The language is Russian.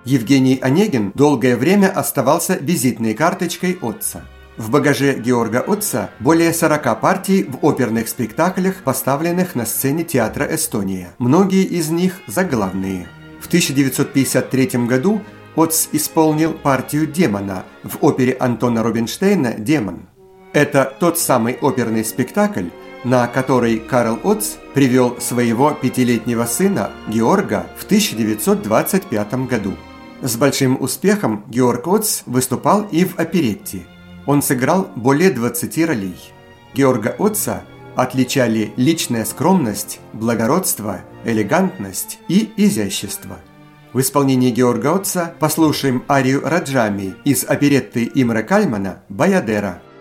Евгений Онегин долгое время оставался визитной карточкой Отца. В багаже Георга Отца более 40 партий в оперных спектаклях, поставленных на сцене театра «Эстония». Многие из них заглавные. В 1953 году Отц исполнил партию демона в опере Антона Рубинштейна «Демон». Это тот самый оперный спектакль, на который Карл Отц привел своего 5-летнего сына Георга в 1925 году. С большим успехом Георг Отц выступал и в оперетте. Он сыграл более 20 ролей. Георга Отца отличали личная скромность, благородство, элегантность и изящество. В исполнении Георга Отца послушаем арию Раджами из оперетты Имре Кальмана «Баядера».